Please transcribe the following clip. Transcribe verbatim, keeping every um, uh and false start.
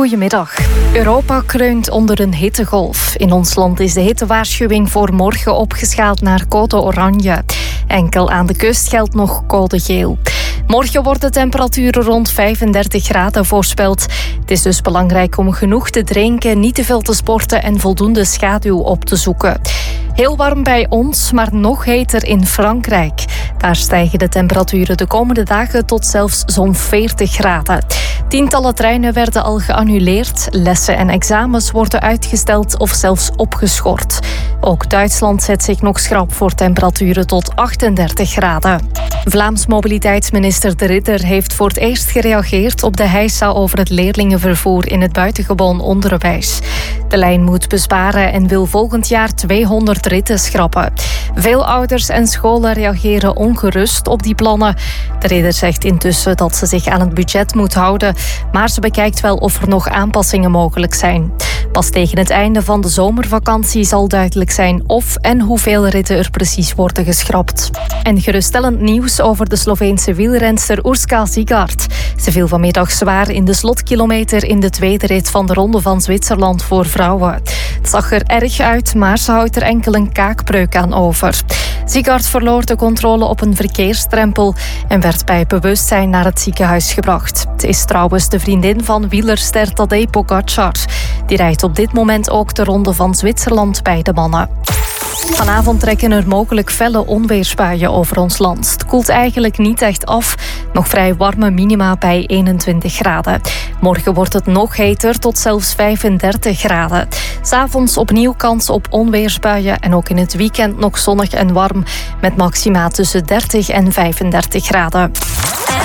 Goedemiddag. Europa kreunt onder een hittegolf. In ons land is de hittewaarschuwing voor morgen opgeschaald naar code oranje. Enkel aan de kust geldt nog code geel. Morgen worden temperaturen rond vijfendertig graden voorspeld. Het is dus belangrijk om genoeg te drinken, niet te veel te sporten en voldoende schaduw op te zoeken. Heel warm bij ons, maar nog heter in Frankrijk. Daar stijgen de temperaturen de komende dagen tot zelfs zo'n veertig graden. Tientallen treinen werden al geannuleerd. Lessen en examens worden uitgesteld of zelfs opgeschort. Ook Duitsland zet zich nog schrap voor temperaturen tot achtendertig graden. Vlaams mobiliteitsminister De Ridder heeft voor het eerst gereageerd op de heisa over het leerlingenvervoer in het buitengewoon onderwijs. De lijn moet besparen en wil volgend jaar tweehonderd ritten schrappen. Veel ouders en scholen reageren ongerust op die plannen. De Ridder zegt intussen dat ze zich aan het budget moet houden, maar ze bekijkt wel of er nog aanpassingen mogelijk zijn. Pas tegen het einde van de zomervakantie zal duidelijk zijn of en hoeveel ritten er precies worden geschrapt. En geruststellend nieuws over de Sloveense wielrenster Urška Ziegart. Ze viel vanmiddag zwaar in de slotkilometer in de tweede rit van de Ronde van Zwitserland voor vrouwen. Het zag er erg uit, maar ze houdt er enkel een kaakbreuk aan over. Ziegart verloor de controle op een verkeersdrempel en werd bij bewustzijn naar het ziekenhuis gebracht. Het is trouwens de vriendin van wielerster Tadej Pogačar. Die rijdt op dit moment ook de Ronde van Zwitserland bij de mannen. Vanavond trekken er mogelijk felle onweersbuien over ons land. Het koelt eigenlijk niet echt af. Nog vrij warme minima bij eenentwintig graden. Morgen wordt het nog heter tot zelfs vijfendertig graden. 'S Avonds opnieuw kans op onweersbuien en ook in het weekend nog zonnig en warm met maxima tussen dertig en vijfendertig graden.